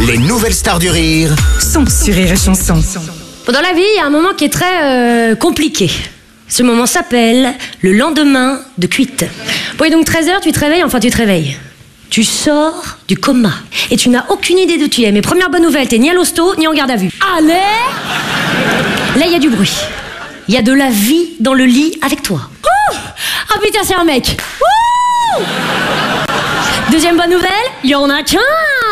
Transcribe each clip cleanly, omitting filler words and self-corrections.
Les nouvelles stars du rire sont sur Rire et Chanson. Dans la vie, il y a un moment qui est très compliqué. Ce moment s'appelle le lendemain de cuite. Bon, et donc 13h, tu te réveilles. Tu sors du coma et tu n'as aucune idée d'où tu es. Mais première bonne nouvelle, t'es ni à l'hosto, ni en garde à vue. Allez! Là, il y a du bruit. Il y a de la vie dans le lit avec toi. Ah putain, c'est un mec. Deuxième bonne nouvelle, il y en a qu'un.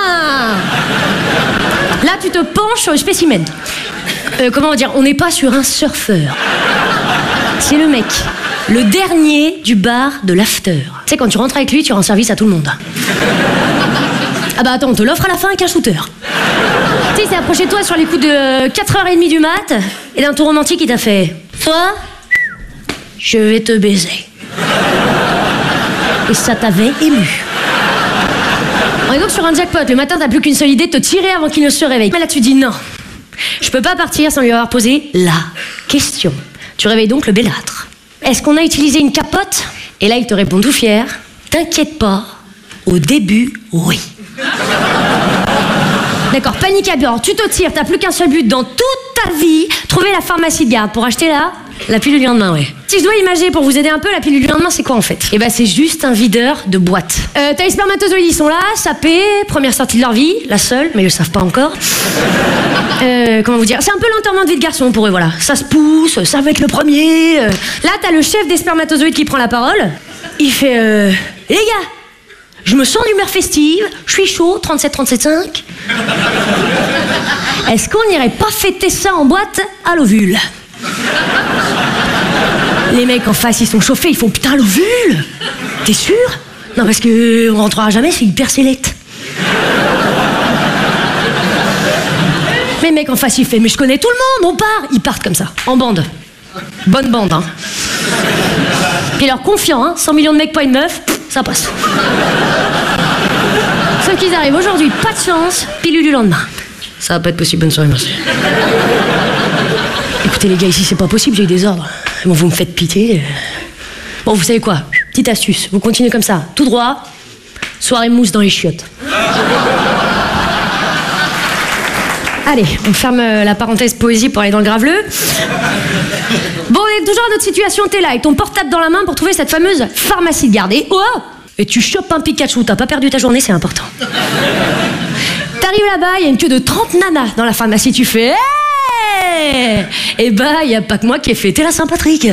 Là, tu te penches sur le spécimen. Comment dire, on n'est pas sur un surfeur. C'est le mec, le dernier du bar de l'after. Tu sais, quand tu rentres avec lui, tu rends service à tout le monde. Ah bah attends, on te l'offre à la fin avec un shooter. Tu sais, il s'est approché de toi sur les coups de 4h30 du mat, et d'un tour romantique, il t'a fait « Toi, je vais te baiser. » Et ça t'avait ému. On est donc sur un jackpot. Le matin, t'as plus qu'une seule idée, de te tirer avant qu'il ne se réveille. Mais là, tu dis non. Je peux pas partir sans lui avoir posé la question. Tu réveilles donc le bellâtre. Est-ce qu'on a utilisé une capote? Et là, il te répond tout fier. T'inquiète pas, au début, oui. D'accord, panique à bord, tu te tires, t'as plus qu'un seul but dans toute ta vie, trouver la pharmacie de garde pour acheter la pilule du lendemain, ouais. Si je dois imaginer pour vous aider un peu, la pilule du lendemain, c'est quoi en fait? Eh ben, c'est juste un videur de boîte. T'as les spermatozoïdes, ils sont là, sapés, première sortie de leur vie, la seule, mais ils le savent pas encore. Comment vous dire? C'est un peu l'enterrement de vie de garçon pour eux, voilà. Ça se pousse, ça va être le premier. Là, t'as le chef des spermatozoïdes qui prend la parole. Il fait les gars, je me sens d'humeur festive, je suis chaud, 37-37-5. Est-ce qu'on n'irait pas fêter ça en boîte à l'ovule? Les mecs en face, ils sont chauffés, ils font putain l'ovule. T'es sûr? Non, parce que on rentrera jamais, c'est hyper sélect. Mais le mec en face, il fait mais je connais tout le monde, on part. Ils partent comme ça, en bande. Bonne bande, hein. Puis alors confiant, hein, 100 millions de mecs, pas une meuf, ça passe. Sauf qu'ils arrivent aujourd'hui, pas de chance, pilule du lendemain. Ça va pas être possible, bonne soirée, merci. Écoutez les gars, ici c'est pas possible, j'ai eu des ordres. Bon, vous me faites pitié. Bon, vous savez quoi? Petite astuce, vous continuez comme ça, tout droit, soirée mousse dans les chiottes. Allez, on ferme la parenthèse poésie pour aller dans le graveleux. Bon, on est toujours dans notre situation, t'es là, avec ton portable dans la main pour trouver cette fameuse pharmacie de garde. Et tu chopes un Pikachu, t'as pas perdu ta journée, c'est important. T'arrives là-bas, il y a une queue de 30 nanas dans la pharmacie, tu fais hey! Et bah, y a pas que moi qui ai fêté la Saint-Patrick.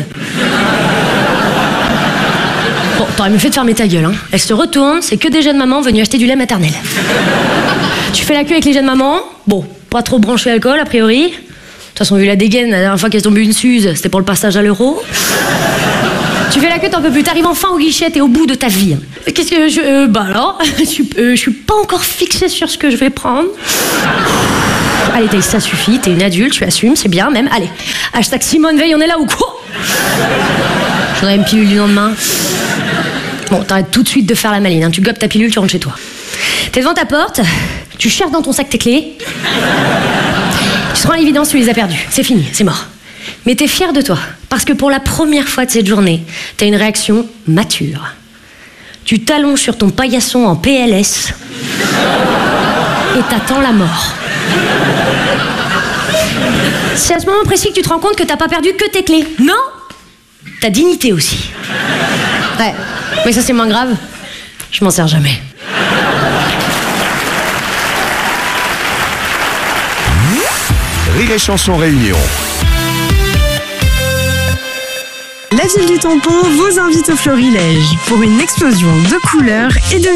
Bon, t'aurais mieux fait de fermer ta gueule, hein. Elle se retourne, c'est que des jeunes mamans venues acheter du lait maternel. Tu fais la queue avec les jeunes mamans, bon, pas trop branché alcool a priori. De toute façon, vu la dégaine, la dernière fois qu'elles ont bu une Suze, c'était pour le passage à l'euro. Tu fais la queue, t'en peux plus, t'arrives enfin au guichet, t'es au bout de ta vie. Qu'est-ce que je... bah alors, je suis pas encore fixée sur ce que je vais prendre. Allez, Thaïs, ça suffit, t'es une adulte, tu assumes, c'est bien même. Allez, hashtag Simone Veil, on est là ou quoi? J'aurais une pilule du lendemain. Bon, t'arrêtes tout de suite de faire la maline, hein. Tu gobes ta pilule, tu rentres chez toi. T'es devant ta porte, tu cherches dans ton sac tes clés. Tu te rends à l'évidence, tu les as perdues. C'est fini, c'est mort. Mais t'es fier de toi, parce que pour la première fois de cette journée, t'as une réaction mature. Tu t'allonges sur ton paillasson en PLS et t'attends la mort. C'est à ce moment précis que tu te rends compte que t'as pas perdu que tes clés. Non, ta dignité aussi. Ouais, mais ça c'est moins grave. Je m'en sers jamais. Rire et Chanson Réunion. La ville du tampon vous invite au Florilège pour une explosion de couleurs et de